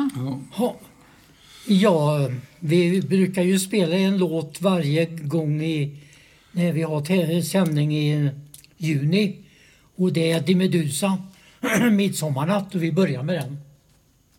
Ja. Ja, vi brukar ju spela en låt varje gång när vi har sändning i juni. Och det är Di Medusa, Midsommarnatt, och vi börjar med den.